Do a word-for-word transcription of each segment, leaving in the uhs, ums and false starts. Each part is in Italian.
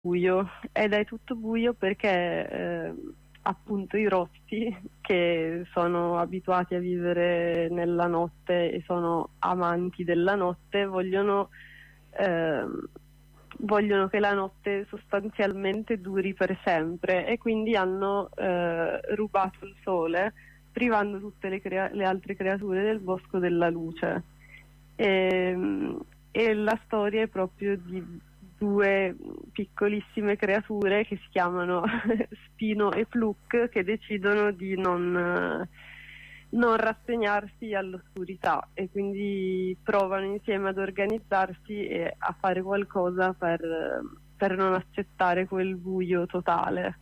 buio, ed è tutto buio perché eh, appunto i rossi, che sono abituati a vivere nella notte e sono amanti della notte, vogliono, eh, vogliono che la notte sostanzialmente duri per sempre, e quindi hanno eh, rubato il sole, privando tutte le, crea- le altre creature del bosco della luce. E, e la storia è proprio di due piccolissime creature che si chiamano Spino e Pluck, che decidono di non, non rassegnarsi all'oscurità, e quindi provano insieme ad organizzarsi e a fare qualcosa per, per non accettare quel buio totale.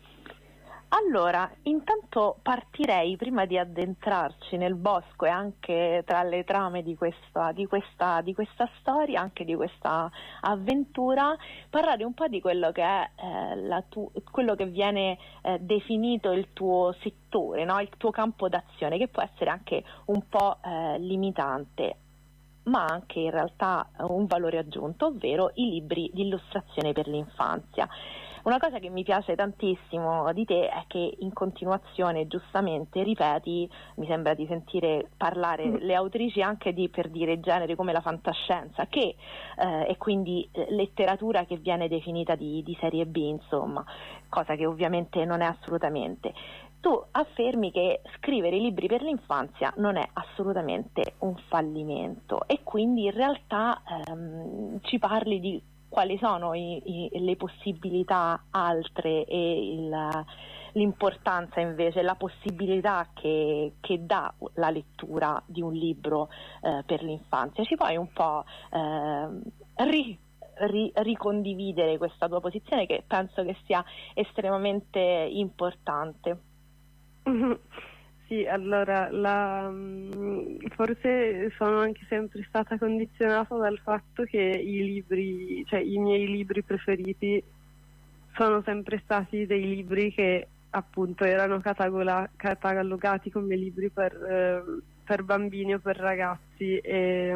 Allora, intanto partirei, prima di addentrarci nel bosco e anche tra le trame di questa, di questa, di questa storia, anche di questa avventura, parlare un po' di quello che è eh, la tu- quello che viene eh, definito il tuo settore, no? Il tuo campo d'azione, che può essere anche un po' eh, limitante, ma anche in realtà un valore aggiunto, ovvero i libri di illustrazione per l'infanzia. Una cosa che mi piace tantissimo di te è che in continuazione, giustamente, ripeti, mi sembra di sentire parlare le autrici anche di, per dire, generi come la fantascienza, che eh, è quindi letteratura che viene definita di, di serie B, insomma, cosa che ovviamente non è assolutamente. Tu affermi che scrivere i libri per l'infanzia non è assolutamente un fallimento, e quindi in realtà ehm, ci parli di quali sono i, i, le possibilità altre e il, l'importanza invece, la possibilità che, che dà la lettura di un libro eh, per l'infanzia. Ci puoi un po' eh, ri, ri, ricondividere questa tua posizione, che penso che sia estremamente importante? Sì, allora, la, forse sono anche sempre stata condizionata dal fatto che i libri, cioè i miei libri preferiti sono sempre stati dei libri che appunto erano cataloga- catalogati come libri per, eh, per bambini o per ragazzi, e,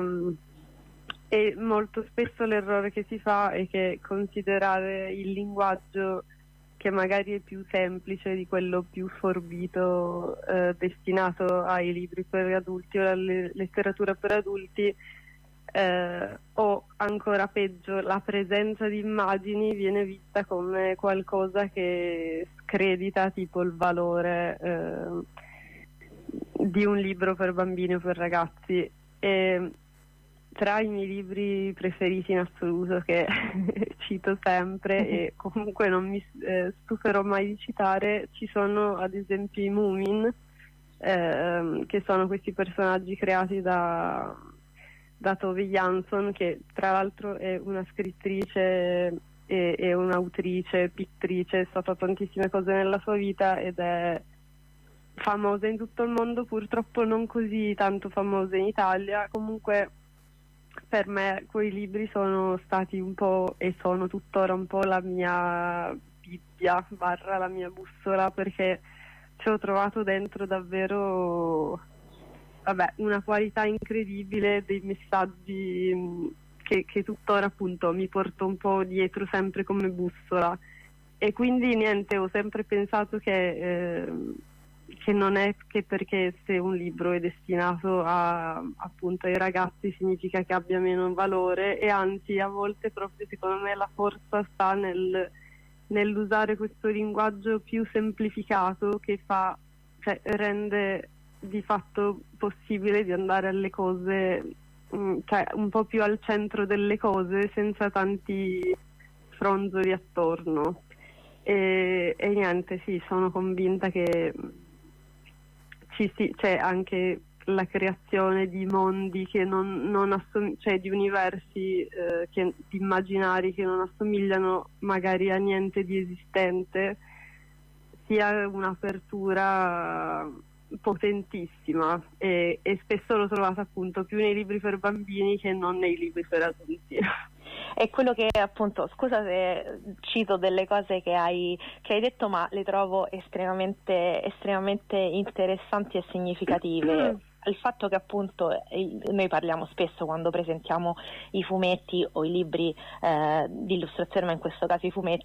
e molto spesso l'errore che si fa è che considerare il linguaggio, che magari è più semplice di quello più forbito eh, destinato ai libri per adulti o alla letteratura per adulti, eh, o ancora peggio, la presenza di immagini viene vista come qualcosa che scredita tipo il valore eh, di un libro per bambini o per ragazzi. E tra i miei libri preferiti in assoluto, che cito sempre e comunque non mi eh, stuferò mai di citare, ci sono ad esempio i Moomin, eh, che sono questi personaggi creati da, da Tove Jansson, che tra l'altro è una scrittrice e, e un'autrice, pittrice, è stata tantissime cose nella sua vita ed è famosa in tutto il mondo, purtroppo non così tanto famosa in Italia. Comunque per me quei libri sono stati un po', e sono tuttora un po', la mia Bibbia barra la mia bussola, perché ci ho trovato dentro davvero, vabbè, una qualità incredibile, dei messaggi mh, che, che tuttora appunto mi porto un po' dietro sempre come bussola. E quindi niente, ho sempre pensato che eh, che non è che perché se un libro è destinato a, appunto ai ragazzi significa che abbia meno valore, e anzi a volte proprio secondo me la forza sta nel, nell'usare questo linguaggio più semplificato, che fa, cioè rende di fatto possibile di andare alle cose, mh, cioè un po' più al centro delle cose, senza tanti fronzoli attorno. E, e niente, sì, sono convinta che Ci, sì, c'è anche la creazione di mondi che non, non assom- cioè di universi, eh, che, di immaginari che non assomigliano magari a niente di esistente, sia un'apertura potentissima, e, e spesso l'ho trovata appunto più nei libri per bambini che non nei libri per adulti. È quello che appunto, scusa se cito delle cose che hai, che hai detto, ma le trovo estremamente, estremamente interessanti e significative. il fatto che appunto eh, noi parliamo spesso quando presentiamo i fumetti o i libri eh, di illustrazione, ma in questo caso i fumetti,